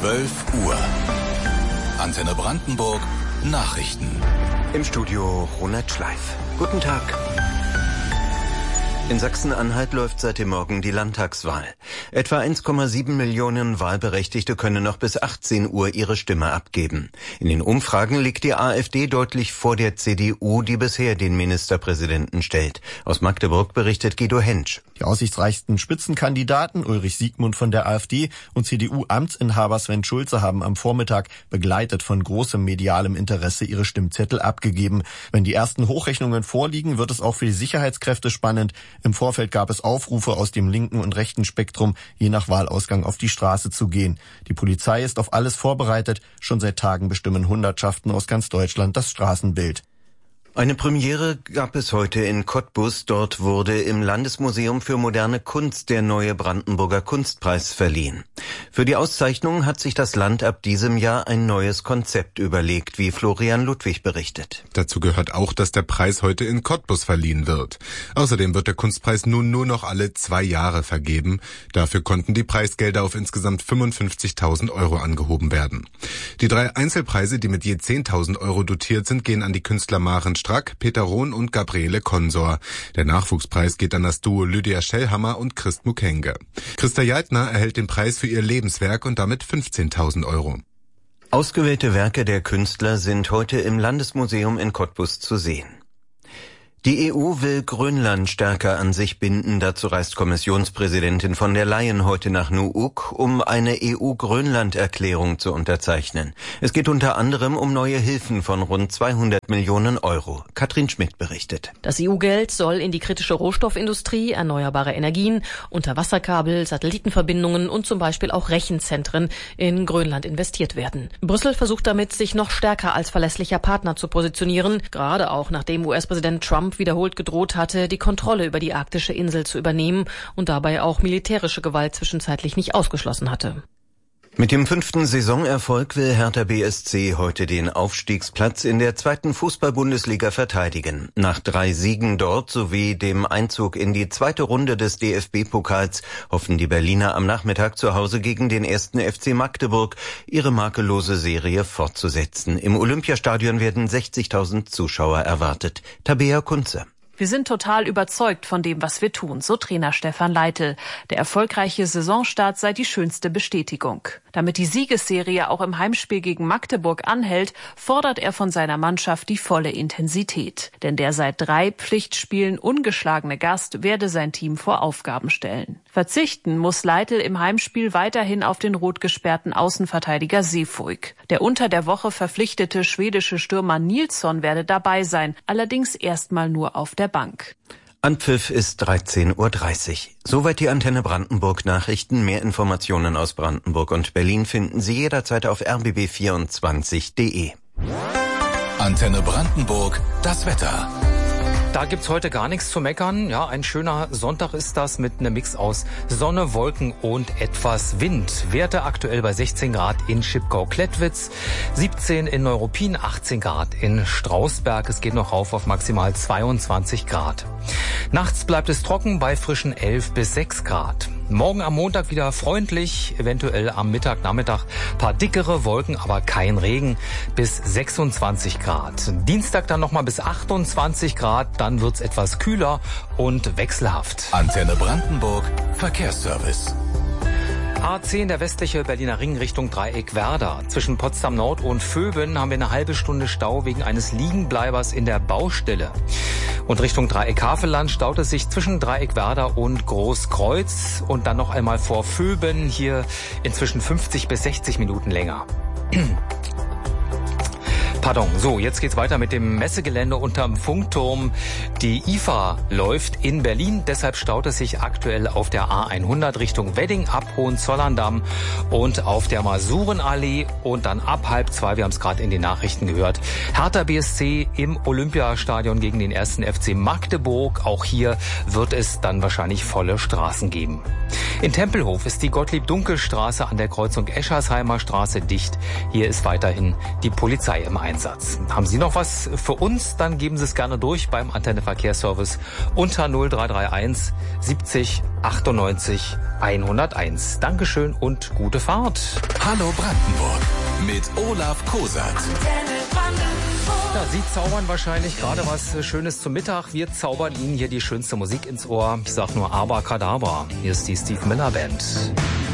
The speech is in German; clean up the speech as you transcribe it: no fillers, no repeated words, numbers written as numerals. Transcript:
12 Uhr. Antenne Brandenburg, Nachrichten. Im Studio Ronald Schleif. Guten Tag. In Sachsen-Anhalt läuft seit dem Morgen die Landtagswahl. Etwa 1,7 Millionen Wahlberechtigte können noch bis 18 Uhr ihre Stimme abgeben. In den Umfragen liegt die AfD deutlich vor der CDU, die bisher den Ministerpräsidenten stellt. Aus Magdeburg berichtet Guido Hentsch. Die aussichtsreichsten Spitzenkandidaten Ulrich Siegmund von der AfD und CDU-Amtsinhaber Sven Schulze haben am Vormittag, begleitet von großem medialem Interesse, ihre Stimmzettel abgegeben. Wenn die ersten Hochrechnungen vorliegen, wird es auch für die Sicherheitskräfte spannend. Im Vorfeld gab es Aufrufe aus dem linken und rechten Spektrum, je nach Wahlausgang auf die Straße zu gehen. Die Polizei ist auf alles vorbereitet. Schon seit Tagen bestimmen Hundertschaften aus ganz Deutschland das Straßenbild. Eine Premiere gab es heute in Cottbus. Dort wurde im Landesmuseum für moderne Kunst der neue Brandenburger Kunstpreis verliehen. Für die Auszeichnung hat sich das Land ab diesem Jahr ein neues Konzept überlegt, wie Florian Ludwig berichtet. Dazu gehört auch, dass der Preis heute in Cottbus verliehen wird. Außerdem wird der Kunstpreis nun nur noch alle 2 Jahre vergeben. Dafür konnten die Preisgelder auf insgesamt 55.000 Euro angehoben werden. Die 3 Einzelpreise, die mit je 10.000 Euro dotiert sind, gehen an die Künstler Maren Strack, Peter Rohn und Gabriele Konsor. Der Nachwuchspreis geht an das Duo Lydia Schellhammer und Christ Mukenge. Christa Jaltner erhält den Preis für ihr Lebenswerk und damit 15.000 Euro. Ausgewählte Werke der Künstler sind heute im Landesmuseum in Cottbus zu sehen. Die EU will Grönland stärker an sich binden. Dazu reist Kommissionspräsidentin von der Leyen heute nach Nuuk, um eine EU-Grönland-Erklärung zu unterzeichnen. Es geht unter anderem um neue Hilfen von rund 200 Millionen Euro. Katrin Schmidt berichtet. Das EU-Geld soll in die kritische Rohstoffindustrie, erneuerbare Energien, Unterwasserkabel, Satellitenverbindungen und zum Beispiel auch Rechenzentren in Grönland investiert werden. Brüssel versucht damit, sich noch stärker als verlässlicher Partner zu positionieren, gerade auch nachdem US-Präsident Trump wiederholt gedroht hatte, die Kontrolle über die arktische Insel zu übernehmen und dabei auch militärische Gewalt zwischenzeitlich nicht ausgeschlossen hatte. Mit dem 5. Saisonerfolg will Hertha BSC heute den Aufstiegsplatz in der 2. Fußball-Bundesliga verteidigen. Nach 3 Siegen dort sowie dem Einzug in die 2. Runde des DFB-Pokals hoffen die Berliner am Nachmittag zu Hause gegen den 1. FC Magdeburg ihre makellose Serie fortzusetzen. Im Olympiastadion werden 60.000 Zuschauer erwartet. Tabea Kunze. Wir sind total überzeugt von dem, was wir tun, so Trainer Stefan Leitl. Der erfolgreiche Saisonstart sei die schönste Bestätigung. Damit die Siegesserie auch im Heimspiel gegen Magdeburg anhält, fordert er von seiner Mannschaft die volle Intensität. Denn der seit 3 Pflichtspielen ungeschlagene Gast werde sein Team vor Aufgaben stellen. Verzichten muss Leitl im Heimspiel weiterhin auf den rot gesperrten Außenverteidiger Seefuig. Der unter der Woche verpflichtete schwedische Stürmer Nilsson werde dabei sein, allerdings erstmal nur auf der Bank. Anpfiff ist 13.30 Uhr. Soweit die Antenne Brandenburg Nachrichten. Mehr Informationen aus Brandenburg und Berlin finden Sie jederzeit auf rbb24.de. Antenne Brandenburg, das Wetter. Da gibt's heute gar nichts zu meckern. Ja, ein schöner Sonntag ist das mit einem Mix aus Sonne, Wolken und etwas Wind. Werte aktuell bei 16 Grad in Schipkau-Klettwitz, 17 in Neuruppin, 18 Grad in Strausberg. Es geht noch rauf auf maximal 22 Grad. Nachts bleibt es trocken bei frischen 11 bis 6 Grad. Morgen am Montag wieder freundlich, eventuell am Mittag, Nachmittag paar dickere Wolken, aber kein Regen, bis 26 Grad. Dienstag dann nochmal bis 28 Grad, dann wird's etwas kühler und wechselhaft. Antenne Brandenburg, Verkehrsservice. A10, der westliche Berliner Ring Richtung Dreieck-Werder. Zwischen Potsdam Nord und Vöben haben wir eine halbe Stunde Stau wegen eines Liegenbleibers in der Baustelle. Und Richtung Dreieck-Havelland staut es sich zwischen Dreieck-Werder und Großkreuz und dann noch einmal vor Vöben, hier inzwischen 50 bis 60 Minuten länger. Pardon, so, jetzt geht's weiter mit dem Messegelände unterm Funkturm. Die IFA läuft in Berlin, deshalb staut es sich aktuell auf der A100 Richtung Wedding ab Hohenzollern-Damm und auf der Masurenallee und dann ab 1:30, wir haben es gerade in den Nachrichten gehört, Hertha BSC im Olympiastadion gegen den 1. FC Magdeburg. Auch hier wird es dann wahrscheinlich volle Straßen geben. In Tempelhof ist die Gottlieb-Dunkel-Straße an der Kreuzung Eschersheimer Straße dicht. Hier ist weiterhin die Polizei im Einsatz. Haben Sie noch was für uns? Dann geben Sie es gerne durch beim Antenne Verkehrsservice unter 0331 70 98 101. Dankeschön und gute Fahrt. Hallo Brandenburg mit Olaf Kosat. Ja, Sie zaubern wahrscheinlich gerade was Schönes zum Mittag. Wir zaubern Ihnen hier die schönste Musik ins Ohr. Ich sag nur Abracadabra. Hier ist die Steve Miller Band.